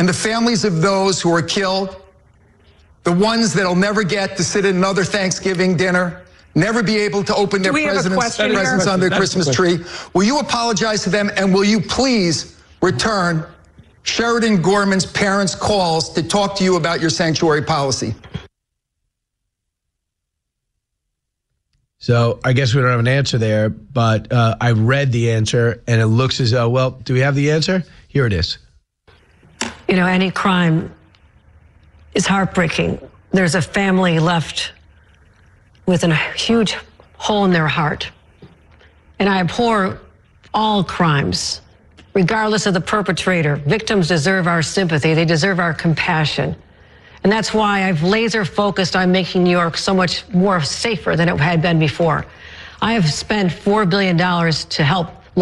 and the families of those who were killed, the ones that'll never get to sit at another Thanksgiving dinner, never be able to open their presents on their Christmas tree. Will you apologize to them, and will you please return Sheridan Gorman's parents' calls to talk to you about your sanctuary policy? So I guess we don't have an answer there, but I read the answer, and it looks as though, well, do we have the answer? Here it is. You know, any crime is heartbreaking. There's a family left with a huge hole in their heart. And I abhor all crimes, regardless of the perpetrator. Victims deserve our sympathy. They deserve our compassion. And that's why I've laser focused on making New York so much more safer than it had been before. I have spent $4 billion to help